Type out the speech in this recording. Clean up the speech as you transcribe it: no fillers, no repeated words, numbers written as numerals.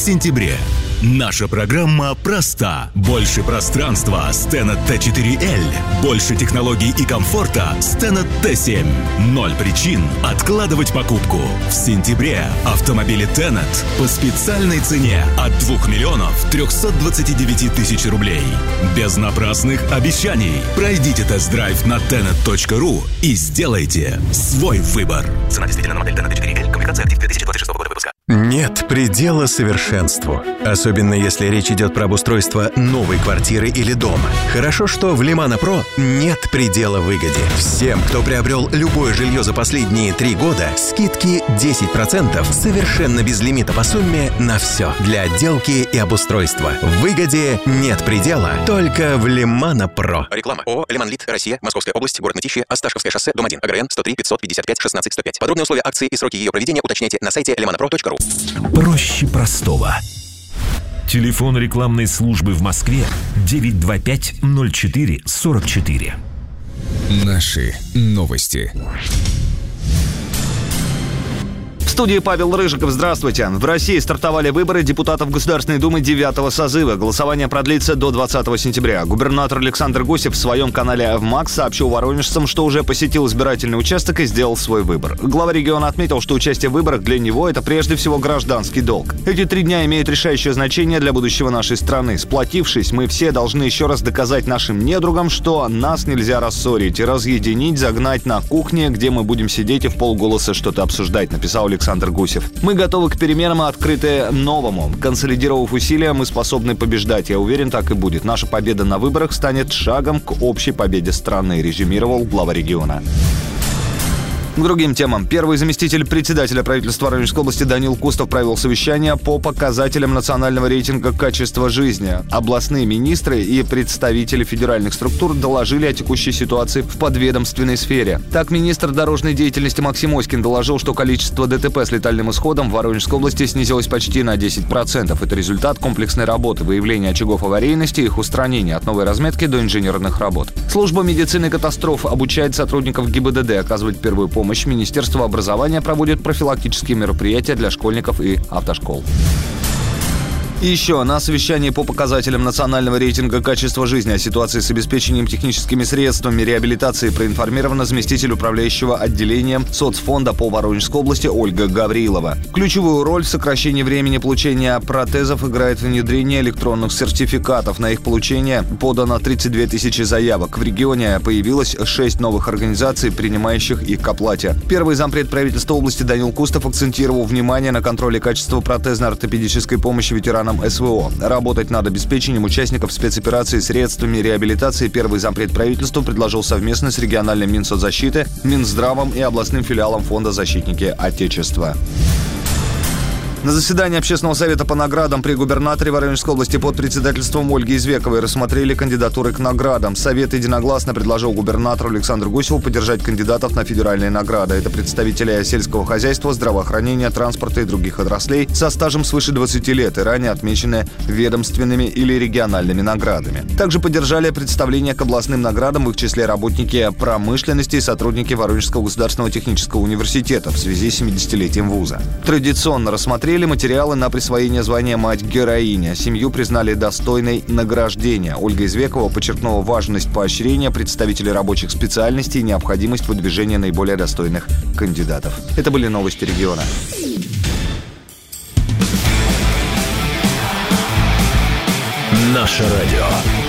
сентябре. Наша программа проста. Больше пространства с Tenet T4L. Больше технологий и комфорта с Tenet T7. 0 причин откладывать покупку. В сентябре автомобили Tenet по специальной цене от 2 миллионов 329 тысяч рублей. Без напрасных обещаний. Пройдите тест-драйв на tenet.ru и сделайте свой выбор. Цена действительно на модель Tenet T4L. Комплектация актив 2026 года выпуска. Нет предела совершенству. Особенно если речь идет про обустройство новой квартиры или дома. Хорошо, что в Лимана Про нет предела выгоде. Всем, кто приобрел любое жилье за последние 3 года, скидки 10% совершенно без лимита по сумме на все. Для отделки и обустройства. Выгоде нет предела, только в Лимана Про. Реклама. ООО «Лиманлит. Россия. Московская область. Город Мытищи. Осташковское шоссе. Дом 1. АГРН 103 555 16 105. Подробные условия акции и сроки ее проведения уточняйте на сайте limanapro.ru. Проще простого. Телефон рекламной службы в Москве 925-04-44. Наши новости. В студии Павел Рыжиков. Здравствуйте. В России стартовали выборы депутатов Государственной Думы 9-го созыва. Голосование продлится до 20 сентября. Губернатор Александр Гусев в своем канале ВМАКС сообщил воронежцам, что уже посетил избирательный участок и сделал свой выбор. Глава региона отметил, что участие в выборах для него – это прежде всего гражданский долг. Эти 3 дня имеют решающее значение для будущего нашей страны. Сплотившись, мы все должны еще раз доказать нашим недругам, что нас нельзя рассорить и разъединить, загнать на кухне, где мы будем сидеть и вполголоса что-то обсуждать, написал Александр Гусев. Мы готовы к переменам и открыты новому. Консолидировав усилия, мы способны побеждать. Я уверен, так и будет. Наша победа на выборах станет шагом к общей победе страны, резюмировал глава региона. К другим темам. Первый заместитель председателя правительства Воронежской области Данил Кустов провел совещание по показателям национального рейтинга качества жизни. Областные министры и представители федеральных структур доложили о текущей ситуации в подведомственной сфере. Так, министр дорожной деятельности Максим Оськин доложил, что количество ДТП с летальным исходом в Воронежской области снизилось почти на 10%. Это результат комплексной работы, выявления очагов аварийности и их устранения от новой разметки до инженерных работ. Служба медицины катастроф обучает сотрудников ГИБДД оказывать первую помощь. Министерство образования проводит профилактические мероприятия для школьников и автошкол. И еще на совещании по показателям национального рейтинга качества жизни о ситуации с обеспечением техническими средствами реабилитации проинформирована заместитель управляющего отделением соцфонда по Воронежской области Ольга Гаврилова. Ключевую роль в сокращении времени получения протезов играет внедрение электронных сертификатов. На их получение подано 32 тысячи заявок. В регионе появилось 6 новых организаций, принимающих их к оплате. Первый зампред правительства области Данил Кустов акцентировал внимание на контроле качества протезно-ортопедической помощи ветеранам СВО. Работать над обеспечением участников спецоперации средствами реабилитации первый зампред правительства предложил совместно с региональным Минсоцзащиты, Минздравом и областным филиалом фонда «Защитники Отечества». На заседании Общественного совета по наградам при губернаторе Воронежской области под председательством Ольги Извековой рассмотрели кандидатуры к наградам. Совет единогласно предложил губернатору Александру Гусеву поддержать кандидатов на федеральные награды. Это представители сельского хозяйства, здравоохранения, транспорта и других отраслей со стажем свыше 20 лет и ранее отмечены ведомственными или региональными наградами. Также поддержали представление к областным наградам, в их числе работники промышленности и сотрудники Воронежского государственного технического университета в связи с 70-летием вуза. Традиционно рассмотрели материалы на присвоение звания «Мать-героиня». Семью признали достойной награждения. Ольга Извекова подчеркнула важность поощрения представителей рабочих специальностей и необходимость выдвижения наиболее достойных кандидатов. Это были новости региона. Наше радио.